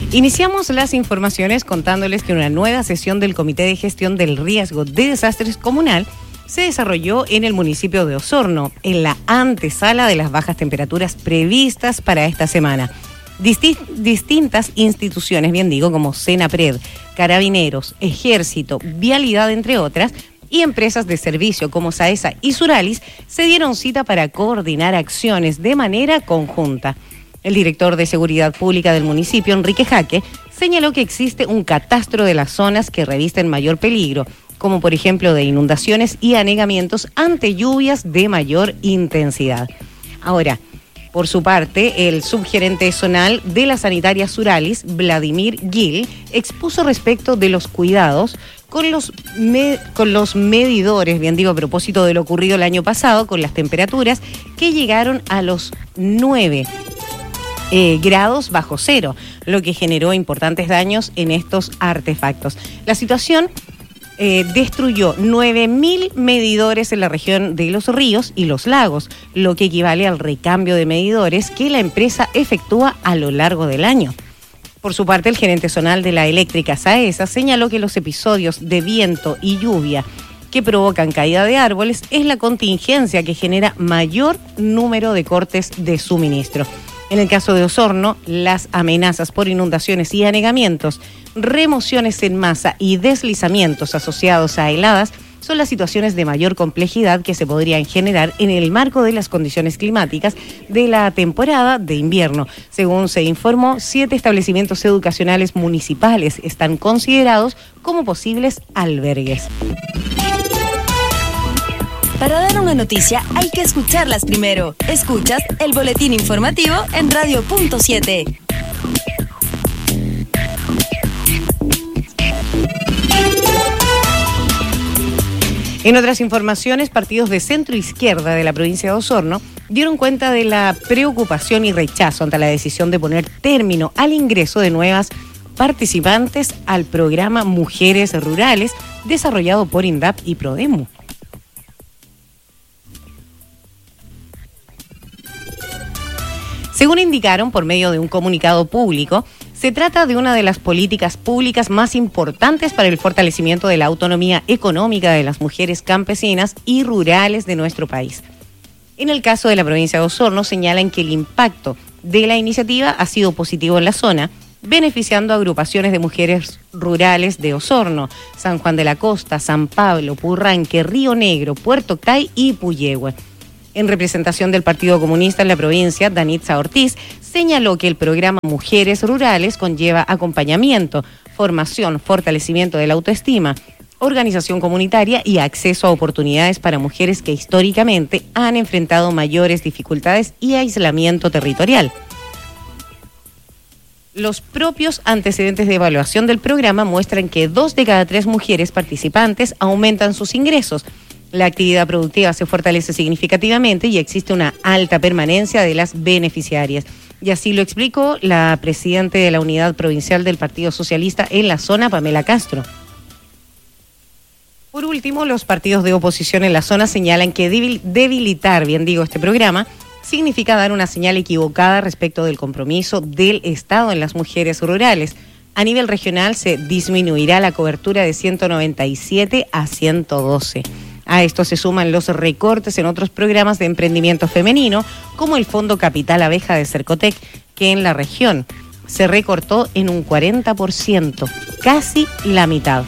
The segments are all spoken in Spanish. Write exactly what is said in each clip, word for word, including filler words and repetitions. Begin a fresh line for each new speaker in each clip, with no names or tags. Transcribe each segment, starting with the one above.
Iniciamos las informaciones contándoles que una nueva sesión del Comité de Gestión del Riesgo de Desastres Comunal se desarrolló en el municipio de Osorno, en la antesala de las bajas temperaturas previstas para esta semana. Disti- distintas instituciones, bien digo, como Senapred, Carabineros, Ejército, Vialidad, entre otras, y empresas de servicio como Saesa y Suralis, se dieron cita para coordinar acciones de manera conjunta. El director de Seguridad Pública del municipio, Enrique Jaque, señaló que existe un catastro de las zonas que revisten mayor peligro, como por ejemplo de inundaciones y anegamientos ante lluvias de mayor intensidad. Ahora, por su parte, el subgerente zonal de la sanitaria Suralis, Vladimir Gil, expuso respecto de los cuidados con los, me, con los medidores, bien digo, a propósito de lo ocurrido el año pasado, con las temperaturas que llegaron a los nueve Eh, grados bajo cero, lo que generó importantes daños en estos artefactos. La situación eh, destruyó nueve mil medidores en la región de los ríos y los lagos, lo que equivale al recambio de medidores que la empresa efectúa a lo largo del año. Por su parte, el gerente zonal de la eléctrica Saesa señaló que los episodios de viento y lluvia que provocan caída de árboles es la contingencia que genera mayor número de cortes de suministro. En el caso de Osorno, las amenazas por inundaciones y anegamientos, remociones en masa y deslizamientos asociados a heladas son las situaciones de mayor complejidad que se podrían generar en el marco de las condiciones climáticas de la temporada de invierno. Según se informó, siete establecimientos educacionales municipales están considerados como posibles albergues.
Para dar una noticia hay que escucharlas primero. Escuchas el boletín informativo en Radio Punto siete.
En otras informaciones, partidos de centro izquierda de la provincia de Osorno dieron cuenta de la preocupación y rechazo ante la decisión de poner término al ingreso de nuevas participantes al programa Mujeres Rurales desarrollado por INDAP y Prodemu. Según indicaron por medio de un comunicado público, se trata de una de las políticas públicas más importantes para el fortalecimiento de la autonomía económica de las mujeres campesinas y rurales de nuestro país. En el caso de la provincia de Osorno, señalan que el impacto de la iniciativa ha sido positivo en la zona, beneficiando a agrupaciones de mujeres rurales de Osorno, San Juan de la Costa, San Pablo, Purranque, Río Negro, Puerto Octay y Puyehue. En representación del Partido Comunista en la provincia, Danitza Ortiz señaló que el programa Mujeres Rurales conlleva acompañamiento, formación, fortalecimiento de la autoestima, organización comunitaria y acceso a oportunidades para mujeres que históricamente han enfrentado mayores dificultades y aislamiento territorial. Los propios antecedentes de evaluación del programa muestran que dos de cada tres mujeres participantes aumentan sus ingresos. La actividad productiva se fortalece significativamente y existe una alta permanencia de las beneficiarias. Y así lo explicó la presidenta de la Unidad Provincial del Partido Socialista en la zona, Pamela Castro. Por último, los partidos de oposición en la zona señalan que debilitar, bien digo, este programa significa dar una señal equivocada respecto del compromiso del Estado en las mujeres rurales. A nivel regional se disminuirá la cobertura de ciento noventa y siete a ciento doce. A esto se suman los recortes en otros programas de emprendimiento femenino, como el Fondo Capital Abeja de Cercotec, que en la región se recortó en un cuarenta por ciento, casi la mitad.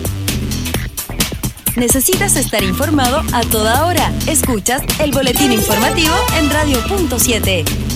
¿Necesitas estar informado a toda hora? Escuchas el boletín informativo en Radio Punto siete.